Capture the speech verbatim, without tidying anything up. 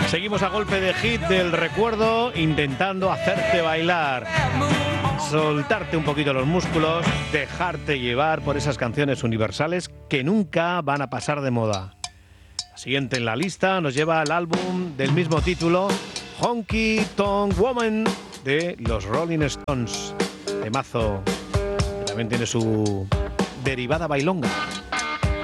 Seguimos a golpe de hit del recuerdo, intentando hacerte bailar, soltarte un poquito los músculos, dejarte llevar por esas canciones universales que nunca van a pasar de moda. La siguiente en la lista nos lleva al álbum del mismo título, Honky Tonk Woman, de los Rolling Stones. Temazo, que también tiene su derivada bailonga.